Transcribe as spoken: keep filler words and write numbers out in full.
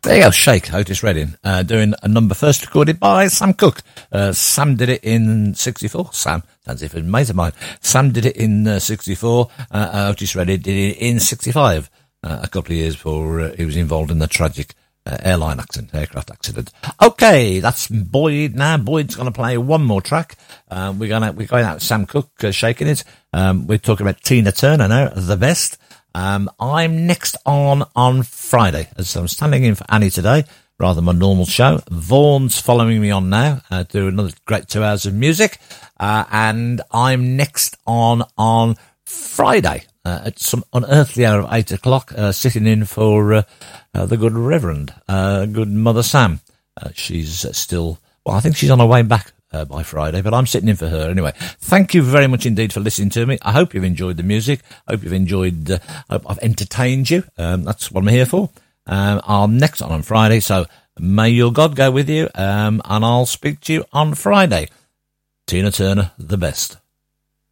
There you go, Shake, Otis Redding, uh, doing a number first recorded by Sam Cooke. Uh, Sam did it in sixty-four. Sam, sounds as if it's a mate of mine. Sam did it in uh, sixty-four. Uh, Otis Redding did it in sixty-five, uh, a couple of years before uh, he was involved in the tragic uh, airline accident, aircraft accident. Okay, that's Boyd now. Boyd's going to play one more track. Uh, we're going to, we're going out with Sam Cooke, uh, shaking it. Um, we're talking about Tina Turner now, the best. Um, I'm next on on Friday, as I'm standing in for Annie today, rather than my normal show. Vaughan's following me on now, uh, do another great two hours of music, uh, and I'm next on on Friday, uh, at some unearthly hour of eight o'clock, uh, sitting in for, uh, uh, the good Reverend, uh, good Mother Sam. Uh, she's still, well, I think she's on her way back Uh, by Friday, but I'm sitting in for her anyway. Thank you very much indeed for listening to me. I hope you've enjoyed the music. I hope you've enjoyed, uh, I hope I've entertained you. Um, that's what I'm here for. Um, I'm next on on Friday, so may your God go with you, um, and I'll speak to you on Friday. Tina Turner, the best.